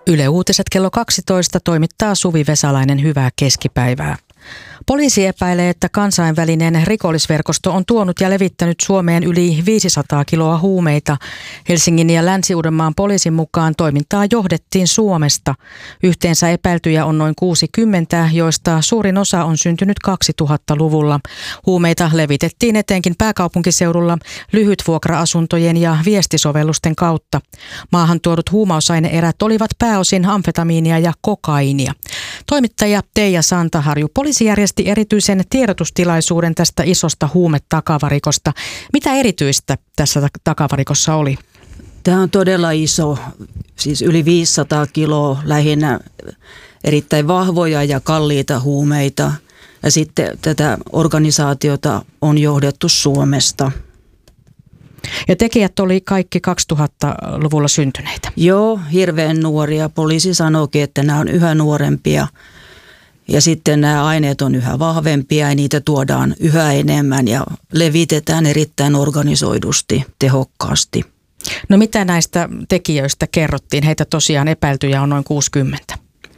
Yle Uutiset kello 12 toimittaa Suvi Vesalainen. Hyvää keskipäivää. Poliisi epäilee, että kansainvälinen rikollisverkosto on tuonut ja levittänyt Suomeen yli 500 kiloa huumeita. Helsingin ja Länsi-Uudenmaan poliisin mukaan toimintaa johdettiin Suomesta. Yhteensä epäiltyjä on noin 60, joista suurin osa on syntynyt 2000-luvulla. Huumeita levitettiin etenkin pääkaupunkiseudulla lyhytvuokra-asuntojen ja viestisovellusten kautta. Maahan tuodut huumausaineerät olivat pääosin amfetamiinia ja kokainia. Toimittaja Teija Santaharju, poliisi järjesti erityisen tiedotustilaisuuden tästä isosta huumetakavarikosta. Mitä erityistä tässä takavarikossa oli? Tämä on todella iso, siis yli 500 kiloa, lähinnä erittäin vahvoja ja kalliita huumeita. Ja sitten tätä organisaatiota on johdettu Suomesta. Ja tekijät oli kaikki 2000-luvulla syntyneitä. Joo, hirveän nuoria. Poliisi sanookin, että nämä on yhä nuorempia. Ja sitten nämä aineet on yhä vahvempia ja niitä tuodaan yhä enemmän ja levitetään erittäin organisoidusti, tehokkaasti. No mitä näistä tekijöistä kerrottiin? Heitä tosiaan epäiltyjä on noin 60.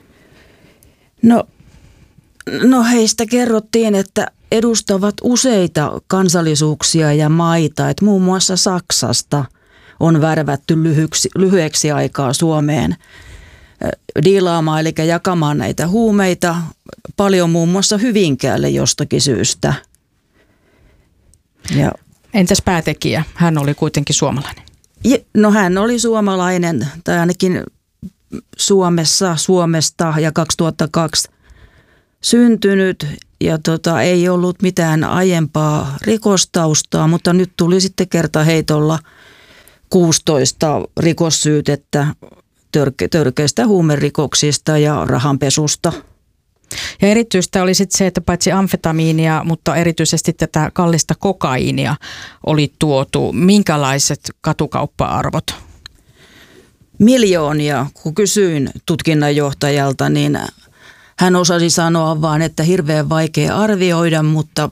No heistä kerrottiin, että edustavat useita kansallisuuksia ja maita. Että muun muassa Saksasta on värvätty lyhyeksi aikaa Suomeen diilaamaan, eli jakamaan näitä huumeita, paljon muun muassa Hyvinkäälle jostakin syystä. Ja entäs päätekijä? Hän oli kuitenkin suomalainen. No hän oli suomalainen, tai ainakin Suomesta ja 2002 syntynyt ja ei ollut mitään aiempaa rikostaustaa, mutta nyt tuli sitten kertaheitolla 16 rikossyytettä törkeistä huumerikoksista ja rahanpesusta. Ja erityistä oli sitten se, että paitsi amfetamiinia, mutta erityisesti tätä kallista kokaiinia oli tuotu. Minkälaiset katukauppa-arvot? Miljoonia. Kun kysyin tutkinnanjohtajalta, niin hän osasi sanoa vaan, että hirveän vaikea arvioida, mutta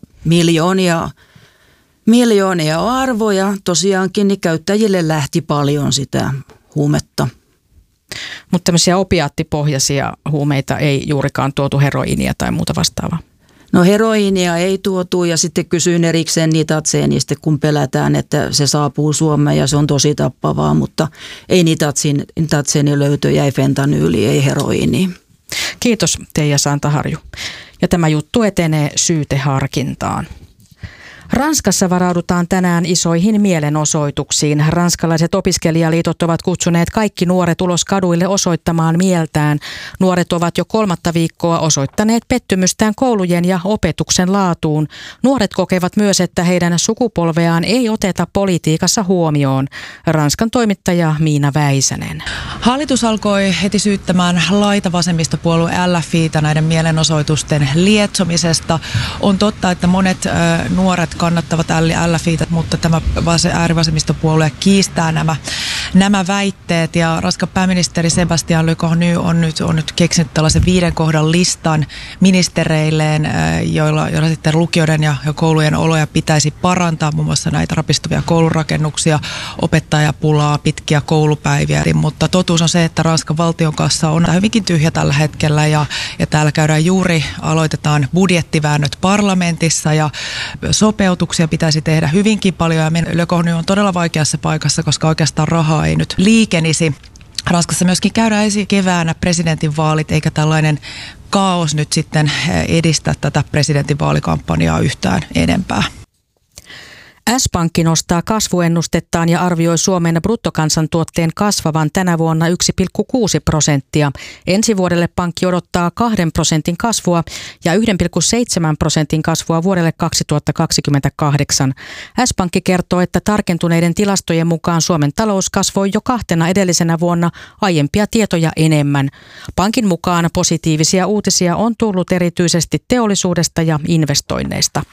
miljoonia arvoja. Tosiaankin niin käyttäjille lähti paljon sitä huumetta. Mutta tämmöisiä opiaattipohjaisia huumeita ei juurikaan tuotu, heroiinia tai muuta vastaavaa? No heroiinia ei tuotu ja sitten kysyin erikseen nitatseenistä, kun pelätään, että se saapuu Suomeen ja se on tosi tappavaa, mutta ei nitatseenilöytöjä, ei fentanyyli, ei heroiini. Kiitos Teija Santaharju. Ja tämä juttu etenee syyteharkintaan. Ranskassa varaudutaan tänään isoihin mielenosoituksiin. Ranskalaiset opiskelijaliitot ovat kutsuneet kaikki nuoret ulos kaduille osoittamaan mieltään. Nuoret ovat jo 3. viikkoa osoittaneet pettymystään koulujen ja opetuksen laatuun. Nuoret kokevat myös, että heidän sukupolveaan ei oteta politiikassa huomioon. Ranskan toimittaja Miina Väisänen. Hallitus alkoi heti syyttämään laitavasemmistopuolue LFI:tä näiden mielenosoitusten lietsomisesta. On totta, että monet nuoret kannattavat LFI:tä, mutta tämä äärivasemmistopuolue kiistää nämä väitteet. Ja Ranskan pääministeri Sébastien Lecornu on nyt keksinyt tällaisen 5 kohdan listan ministereilleen, joilla sitten lukioiden ja koulujen oloja pitäisi parantaa, muun muassa näitä rapistuvia koulurakennuksia, opettajapulaa, pitkiä koulupäiviä. Mutta totuus on se, että Ranskan valtion kassa on hyvinkin tyhjä tällä hetkellä ja täällä aloitetaan budjettiväännöt parlamentissa ja sopeutuksia pitäisi tehdä hyvinkin paljon ja Lecornu on todella vaikeassa paikassa, koska oikeastaan rahaa ei nyt liikenisi. Ranskassa myöskin käydään ensi keväänä presidentinvaalit, eikä tällainen kaos nyt sitten edistä tätä presidentinvaalikampanjaa yhtään enempää. S-Pankki nostaa kasvuennustettaan ja arvioi Suomen bruttokansantuotteen kasvavan tänä vuonna 1,6%. Ensi vuodelle pankki odottaa 2% kasvua ja 1,7% kasvua vuodelle 2028. S-Pankki kertoo, että tarkentuneiden tilastojen mukaan Suomen talous kasvoi jo 2 edellisenä vuonna aiempia tietoja enemmän. Pankin mukaan positiivisia uutisia on tullut erityisesti teollisuudesta ja investoinneista.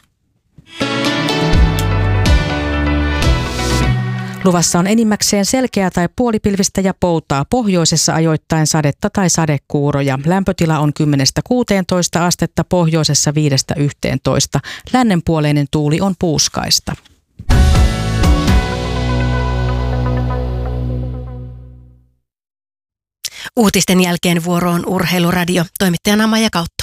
Luvassa on enimmäkseen selkeää tai puolipilvistä ja poutaa, pohjoisessa ajoittain sadetta tai sadekuuroja. Lämpötila on 10–16 astetta, pohjoisessa 5–11. Lännenpuoleinen tuuli on puuskaista. Uutisten jälkeen vuoroon Urheiluradio. Toimittajana Maija Kautto.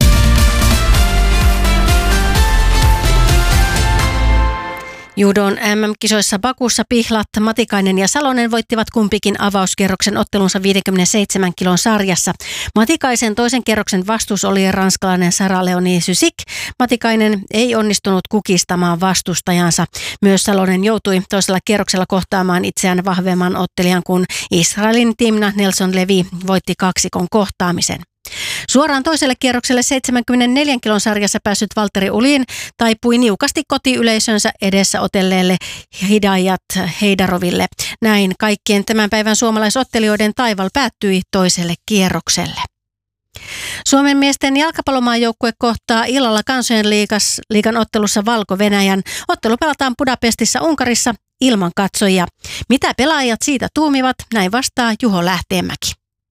Judon MM-kisoissa Bakussa Pihlat, Matikainen ja Salonen voittivat kumpikin avauskierroksen ottelunsa 57 kilon sarjassa. Matikaisen toisen kierroksen vastus oli ranskalainen Sara-Leonie Syzik. Matikainen ei onnistunut kukistamaan vastustajansa. Myös Salonen joutui toisella kierroksella kohtaamaan itseään vahvemman ottelijan, kun Israelin Timna Nelson-Levi voitti kaksikon kohtaamisen. Suoraan toiselle kierrokselle 74 kilon sarjassa päässyt Valtteri Ulin taipui niukasti kotiyleisönsä edessä otelleelle Hidayat Heidaroville. Näin kaikkien tämän päivän suomalaisottelijoiden taival päättyi toiselle kierrokselle. Suomen miesten jalkapallomaajoukkue kohtaa illalla Kansojen liigan ottelussa Valko-Venäjän. Ottelu pelataan Budapestissa Unkarissa ilman katsojia. Mitä pelaajat siitä tuumivat? Näin vastaa Juho Lähteenmäki.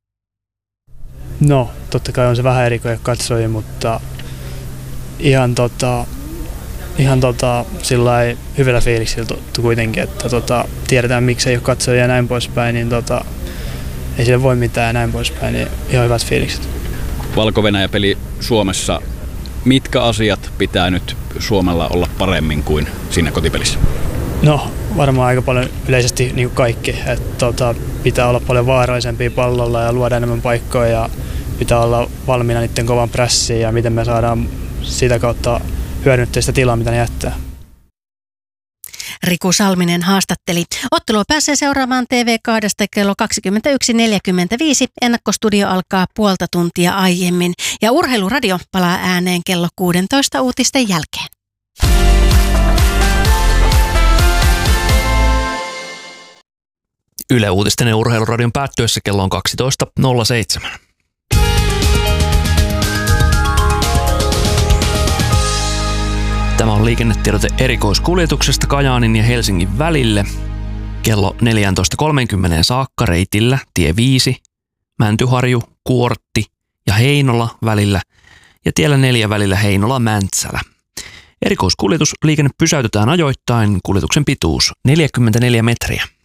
No, totta kai on se vähän eri kuin katsojia, mutta ihan sillai hyvällä fiiliksillä kuitenkin, että tiedetään miksi ei ole katsojia ja näin poispäin, niin ei sille voi mitään ja näin poispäin, niin ihan hyvät fiilikset. Valko-Venäjä-peli Suomessa. Mitkä asiat pitää nyt Suomella olla paremmin kuin siinä kotipelissä? No, varmaan aika paljon yleisesti niin kuin kaikki. Että pitää olla paljon vaarallisempia pallolla ja luoda enemmän paikkoja ja pitää olla valmiina niiden kovan prässiin ja miten me saadaan sitä kautta hyödyntää sitä tilaa, mitä ne jättää. Riku Salminen haastatteli. Ottelua pääsee seuraamaan TV2 kello 21.45. Ennakkostudio alkaa puolta tuntia aiemmin ja Urheiluradio palaa ääneen kello 16 uutisten jälkeen. Yle Uutisten ja Urheiluradion päättyessä kello on 12.07. Tämä on liikennetiedote erikoiskuljetuksesta Kajaanin ja Helsingin välille. Kello 14.30 saakka reitillä tie 5, Mäntyharju, Kuortti ja Heinola välillä ja tiellä 4 välillä Heinola-Mäntsälä. Erikoiskuljetusliikenne pysäytetään ajoittain, kuljetuksen pituus 44 metriä.